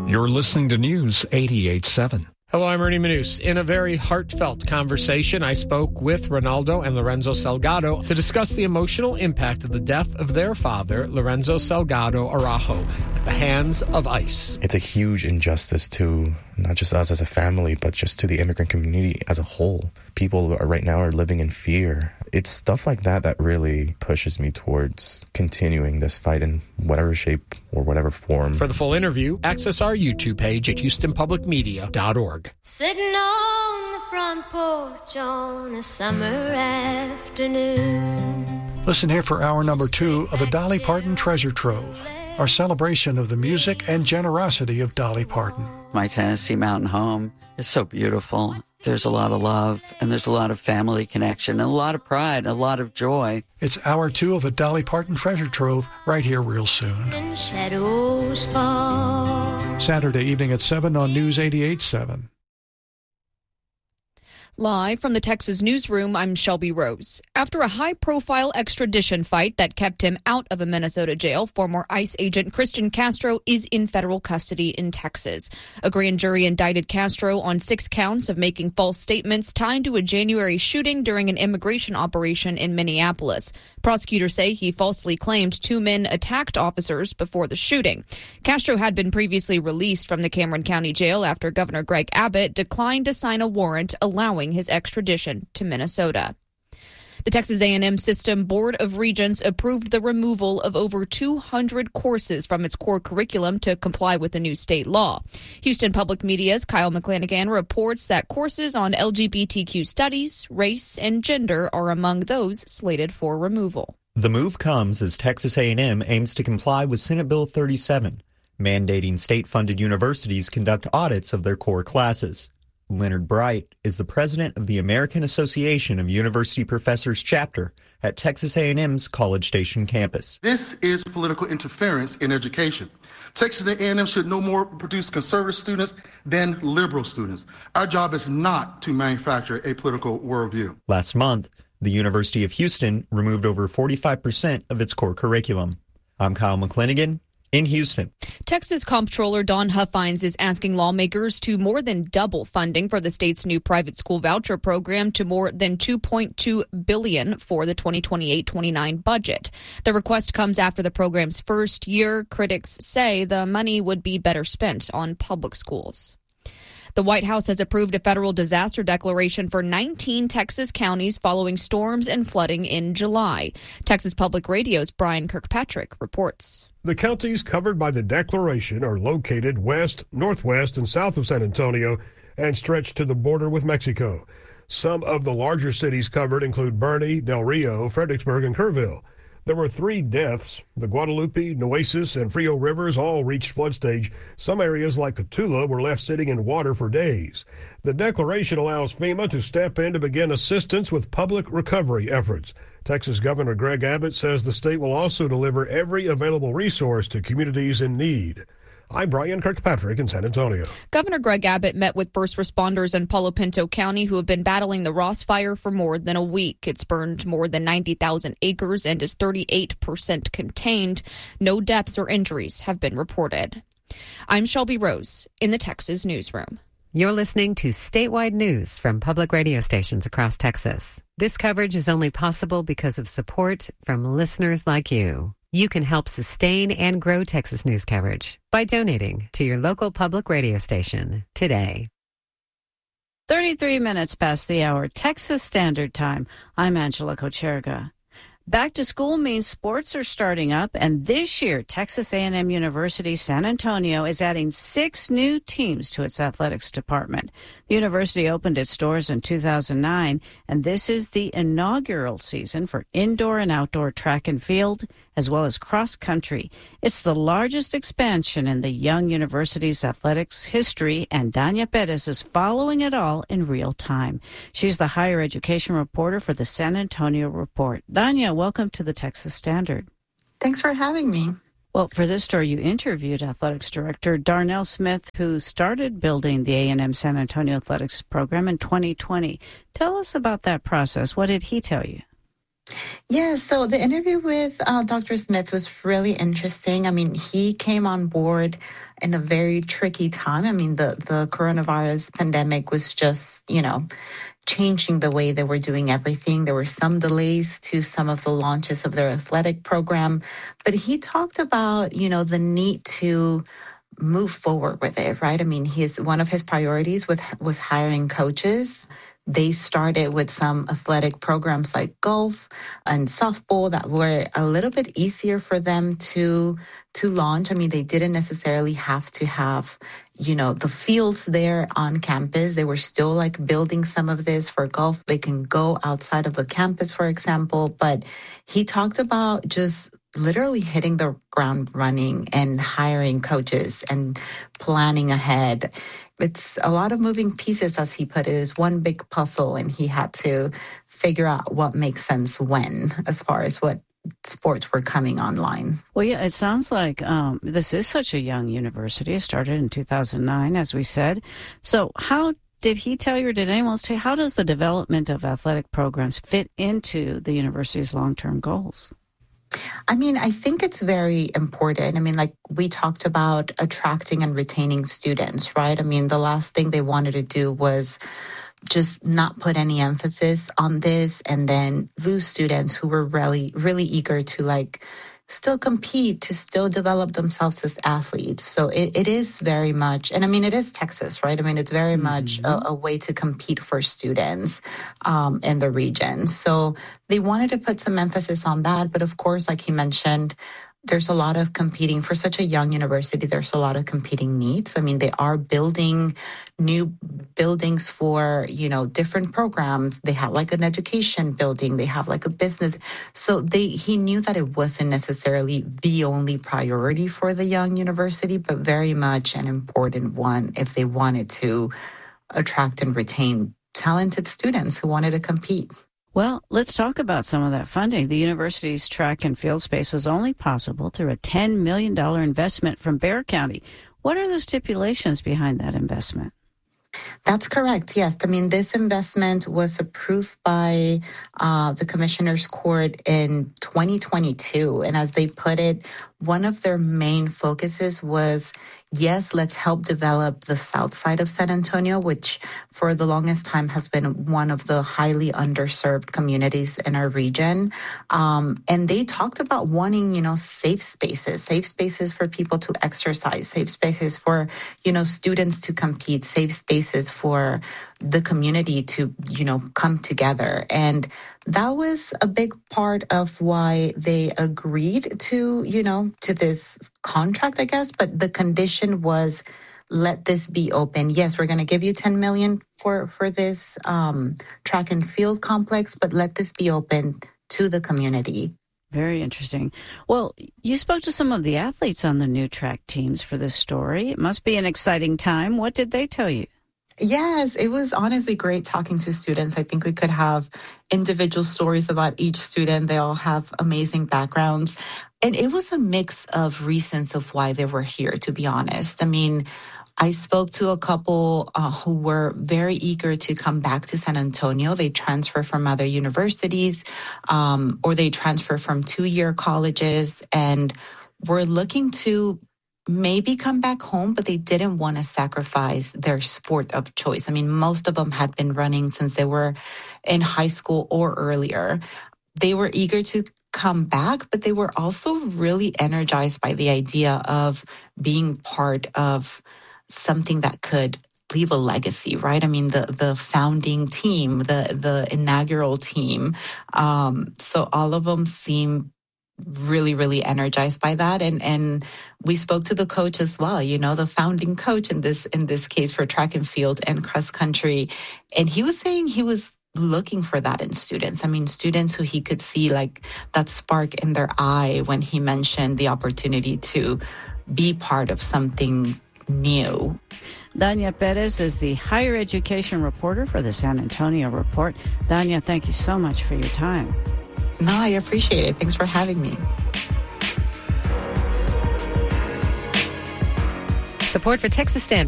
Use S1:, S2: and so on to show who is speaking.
S1: You're listening to News 88.7.
S2: Hello, I'm Ernie Manous. In a very heartfelt conversation, I spoke with Ronaldo and Lorenzo Salgado to discuss the emotional impact of the death of their father, Lorenzo Salgado Araujo, at the hands of ICE.
S3: It's a huge injustice to not just us as a family, but just to the immigrant community as a whole. People right now are living in fear. It's stuff like that that really pushes me towards continuing this fight in whatever shape or whatever form.
S2: For the full interview, access our YouTube page at HoustonPublicMedia.org.
S4: Sitting on the front porch on a summer afternoon.
S5: Listen here for hour number 2 of the Dolly Parton Treasure Trove, our celebration of the music and generosity of Dolly Parton.
S6: My Tennessee Mountain home is so beautiful. There's a lot of love, and there's a lot of family connection, and a lot of pride, and a lot of joy.
S5: It's hour 2 of a Dolly Parton Treasure Trove right here real soon.
S4: And shadows fall.
S5: Saturday evening at 7 on News 88.7.
S7: Live from the Texas newsroom, I'm Shelby Rose. After a high-profile extradition fight that kept him out of a Minnesota jail, former ICE agent Christian Castro is in federal custody in Texas. A grand jury indicted Castro on 6 counts of making false statements tied to a January shooting during an immigration operation in Minneapolis. Prosecutors say he falsely claimed 2 men attacked officers before the shooting. Castro had been previously released from the Cameron County Jail after Governor Greg Abbott declined to sign a warrant allowing his extradition to Minnesota. The Texas A&M System Board of Regents approved the removal of over 200 courses from its core curriculum to comply with the new state law. Houston Public Media's Kyle McClanagan reports that courses on LGBTQ studies, race, and gender are among those slated for removal.
S8: The move comes as Texas A&M aims to comply with Senate Bill 37, mandating state-funded universities conduct audits of their core classes. Leonard Bright is the president of the American Association of University Professors chapter at Texas A&M's College Station campus.
S9: This is political interference in education. Texas A&M should no more produce conservative students than liberal students. Our job is not to manufacture a political worldview.
S8: Last month, the University of Houston removed over 45% of its core curriculum. I'm Kyle McClanagan in Houston.
S7: Texas Comptroller Dawn Huffines is asking lawmakers to more than double funding for the state's new private school voucher program to more than $2.2 billion for the 2028-29 budget. The request comes after the program's first year. Critics say the money would be better spent on public schools. The White House has approved a federal disaster declaration for 19 Texas counties following storms and flooding in July. Texas Public Radio's Brian Kirkpatrick reports.
S10: The counties covered by the declaration are located west, northwest, and south of San Antonio and stretch to the border with Mexico. Some of the larger cities covered include Bernie, Del Rio, Fredericksburg, and Kerrville. There were 3 deaths. The Guadalupe, Nueces, and Frio rivers all reached flood stage. Some areas like Cotulla were left sitting in water for days. The declaration allows FEMA to step in to begin assistance with public recovery efforts. Texas Governor Greg Abbott says the state will also deliver every available resource to communities in need. I'm Brian Kirkpatrick in San Antonio.
S7: Governor Greg Abbott met with first responders in Palo Pinto County who have been battling the Ross Fire for more than a week. It's burned more than 90,000 acres and is 38% contained. No deaths or injuries have been reported. I'm Shelby Rose in the Texas newsroom.
S11: You're listening to statewide news from public radio stations across Texas. This coverage is only possible because of support from listeners like you. You can help sustain and grow Texas news coverage by donating to your local public radio station today.
S12: 33 minutes past the hour, Texas Standard Time. I'm Angela Kocherga. Back to school means sports are starting up, and this year, Texas A&M University San Antonio is adding 6 new teams to its athletics department. The university opened its doors in 2009, and this is the inaugural season for indoor and outdoor track and field, as well as cross country. It's the largest expansion in the young university's athletics history, and Danya Perez is following it all in real time. She's the higher education reporter for the San Antonio Report. Danya, welcome to the Texas Standard.
S13: Thanks for having me.
S12: Well, for this story, you interviewed athletics director Darnell Smith, who started building the A&M San Antonio athletics program in 2020. Tell us about that process. What did he tell you?
S13: Yeah, so the interview with Dr. Smith was really interesting. I mean, he came on board in a very tricky time. I mean, the coronavirus pandemic was just, changing the way they were doing everything. There were some delays to some of the launches of their athletic program, but he talked about, the need to move forward with it, right? I mean, one of his priorities was hiring coaches. They started with some athletic programs like golf and softball that were a little bit easier for them to launch. I mean, they didn't necessarily have to have, the fields there on campus. They were still like building some of this for golf. They can go outside of the campus, for example. But he talked about just literally hitting the ground running and hiring coaches and planning ahead. It's a lot of moving pieces, as he put it. It's one big puzzle, and he had to figure out what makes sense when, as far as what sports were coming online.
S12: Well, yeah, it sounds like this is such a young university. It started in 2009, as we said. So how did he tell you, or did anyone else tell you, how does the development of athletic programs fit into the university's long-term goals?
S13: I mean, I think it's very important. I mean, like we talked about attracting and retaining students, right? I mean, the last thing they wanted to do was just not put any emphasis on this and then lose students who were really, really eager to still compete, to still develop themselves as athletes. So it is very much, and I mean, it is Texas, right? I mean, it's very much a way to compete for students in the region. So they wanted to put some emphasis on that. But of course, like he mentioned, there's a lot of competing for such a young university. There's a lot of competing needs. I mean, they are building new buildings for, different programs. They have like an education building. They have like a business. So he knew that it wasn't necessarily the only priority for the young university, but very much an important one if they wanted to attract and retain talented students who wanted to compete.
S12: Well, let's talk about some of that funding. The university's track and field space was only possible through a $10 million investment from Bexar County. What are the stipulations behind that investment?
S13: That's correct. Yes. I mean, this investment was approved by the Commissioner's Court in 2022. And as they put it, one of their main focuses was, yes, let's help develop the south side of San Antonio, which for the longest time has been one of the highly underserved communities in our region. And they talked about wanting, safe spaces for people to exercise, safe spaces for, students to compete, safe spaces for the community to, come together. And that was a big part of why they agreed to, to this contract, I guess. But the condition was, let this be open. Yes, we're going to give you $10 million for this track and field complex, but let this be open to the community.
S12: Very interesting. Well, you spoke to some of the athletes on the new track teams for this story. It must be an exciting time. What did they tell you?
S13: Yes, it was honestly great talking to students. I think we could have individual stories about each student. They all have amazing backgrounds. And it was a mix of reasons of why they were here, to be honest. I mean, I spoke to a couple who were very eager to come back to San Antonio. They transfer from other universities or they transfer from 2-year colleges and were looking to maybe come back home, but they didn't want to sacrifice their sport of choice. I mean, most of them had been running since they were in high school or earlier. They were eager to come back, but they were also really energized by the idea of being part of something that could leave a legacy, right? I mean, the founding team, the inaugural team. So all of them seem really, really energized by that. And we spoke to the coach as well, the founding coach in this case for track and field and cross country. And he was saying he was looking for that in students. I mean, students who he could see like that spark in their eye when he mentioned the opportunity to be part of something new.
S12: Dania Perez is the higher education reporter for the San Antonio Report. Dania, thank you so much for your time.
S13: No, I appreciate it. Thanks for having me.
S11: Support for Texas Standard